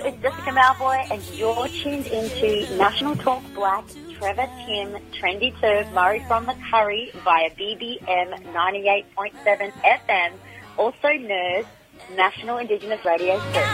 it's Jessica Malboy, and you're tuned into National Talk Black, Trevor Tim, Trendy 2, Murray from the Curry via BBM 98.7 FM, also NERS, National Indigenous Radio 2.